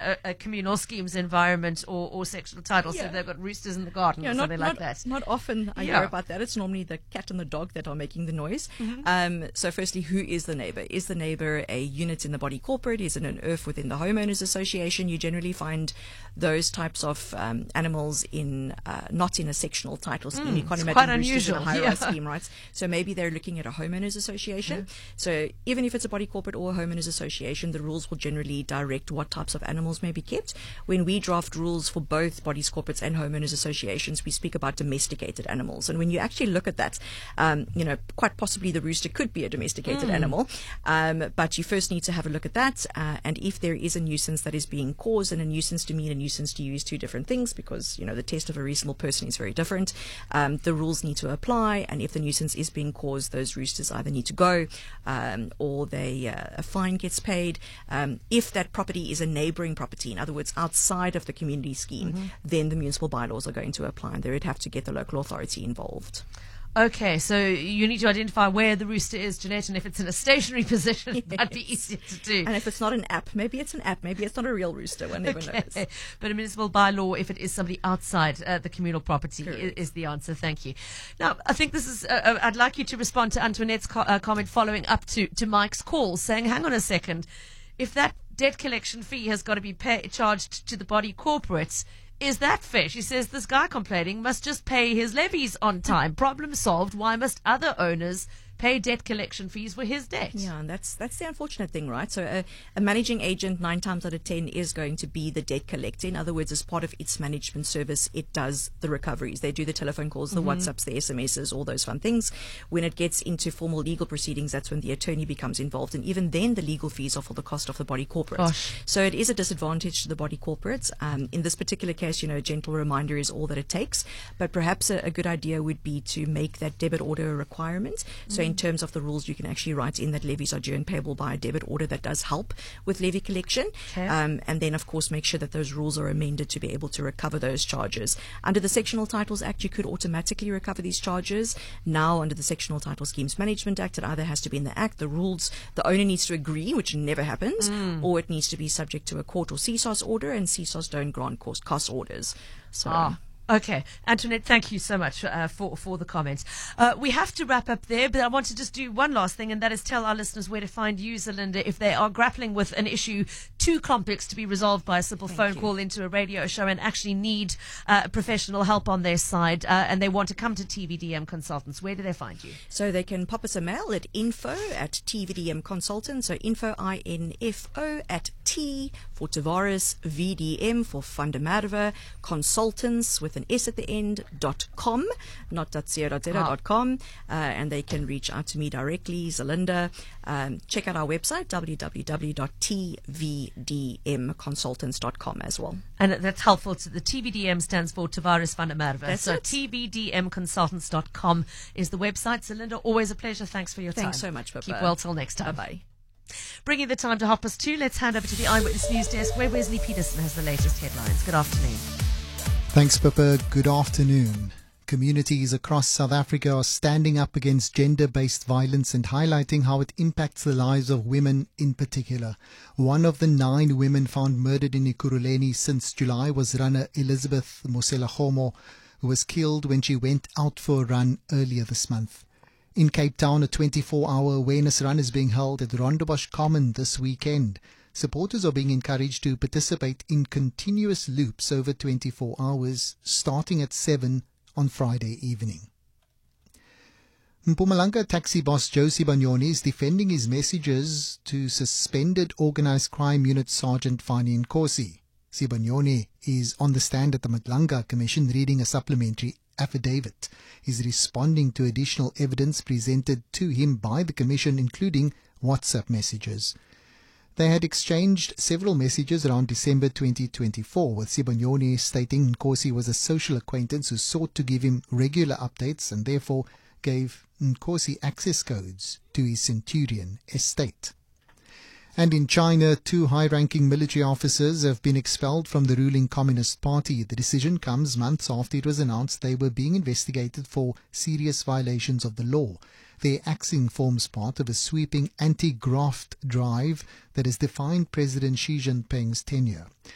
a communal schemes environment or sectional title. So they've got roosters in the garden or something like that. Not often I hear about that. It's normally the cat and the dog that are making the noise. So firstly, who is the neighbor? Is the neighbor a unit in the body corporate? Is it an IRF within the homeowners association? You generally find those types of animals in not in a sectional title scheme. You can't imagine quite roosters unusual. in a high-rise scheme, right? So maybe they're looking at a homeowners association. So even if it's a body corporate or a homeowners association, the rules will generally direct what types of animals may be kept. When we draft rules for both bodies corporates and homeowners associations, we speak about domesticated animals. And when you actually look at that, quite possibly the rooster could be a domesticated animal. But you first need to have a look at that. And if there is a nuisance that is being caused, and a nuisance to me and a nuisance to you is two different things, because, the test of a reasonable person is very different. The rules need to apply. And if the nuisance is being caused, those roosters either need to go, or a fine gets paid. If that property is a neighbouring property, in other words, outside of the community scheme, then the municipal bylaws are going to apply, and they would have to get the local authority involved. Okay, so you need to identify where the rooster is, Jeanette, and if it's in a stationary position, it might be easier to do. And if it's not an app, maybe it's an app, maybe it's not a real rooster, one never knows. But a municipal bylaw, if it is somebody outside the communal property, is the answer. Thank you. Now, I think this is, I'd like you to respond to Antoinette's comment following up to Mike's call, saying, hang on a second, if that debt collection fee has got to be charged to the body corporates, is that fair? She says this guy complaining must just pay his levies on time. Problem solved. Why must other owners pay debt collection fees for his debt? Yeah, and that's the unfortunate thing, right? So a managing agent 9 times out of 10 is going to be the debt collector. In other words, as part of its management service, it does the recoveries. They do the telephone calls, the WhatsApps, the SMSs, all those fun things. When it gets into formal legal proceedings, that's when the attorney becomes involved. And even then, the legal fees are for the cost of the body corporate. Gosh. So it is a disadvantage to the body corporates. In this particular case, a gentle reminder is all that it takes. But perhaps a good idea would be to make that debit order a requirement. So in terms of the rules, you can actually write in that levies are due and payable by a debit order. That does help with levy collection. And then, of course, make sure that those rules are amended to be able to recover those charges. Under the Sectional Titles Act, you could automatically recover these charges. Now, under the Sectional Title Schemes Management Act, it either has to be in the Act, the rules, the owner needs to agree, which never happens, or it needs to be subject to a court or CSOS order, and CSOS don't grant cost orders. So... Okay. Antoinette, thank you so much for the comments. We have to wrap up there, but I want to just do one last thing, and that is tell our listeners where to find you, Zelinda, if they are grappling with an issue too complex to be resolved by a simple phone call into a radio show and actually need professional help on their side, and they want to come to TVDM Consultants. Where do they find you? So they can pop us a mail at info@TVDM Consultants. So info, INFO, at T for Tavares, VDM for Van der Merwe, Consultants with an S at the end, .com, not .co.za.com, and they can reach out to me directly, Zelinda. Check out our website, www.tvdmconsultants.com as well. And that's helpful. To the TVDM stands for Tavares Van der Merwe. That's so it. tvdmconsultants.com is the website. Zelinda, always a pleasure. Thanks for your time. Thanks so much, Pippa. Keep well till next time. Bye-bye. Bringing the time to 2:30, let's hand over to the Eyewitness News Desk, where Wesley Peterson has the latest headlines. Good afternoon. Thanks, Pippa. Good afternoon. Communities across South Africa are standing up against gender-based violence and highlighting how it impacts the lives of women in particular. One of the 9 women found murdered in Ekurhuleni since July was runner Elizabeth Moselagomo, who was killed when she went out for a run earlier this month. In Cape Town, a 24-hour awareness run is being held at Rondebosch Common this weekend. Supporters are being encouraged to participate in continuous loops over 24 hours, starting at 7 on Friday evening. Mpumalanga taxi boss Josie Banyoni is defending his messages to suspended Organised Crime Unit Sergeant Fani Nkosi. Sibanyoni is on the stand at the Madlanga Commission reading a supplementary affidavit. He's responding to additional evidence presented to him by the Commission, including WhatsApp messages. They had exchanged several messages around December 2024, with Sibanyoni stating Nkosi was a social acquaintance who sought to give him regular updates and therefore gave Nkosi access codes to his Centurion estate. And in China, 2 high-ranking military officers have been expelled from the ruling Communist Party. The decision comes months after it was announced they were being investigated for serious violations of the law. Their axing forms part of a sweeping anti-graft drive that has defined President Xi Jinping's tenure.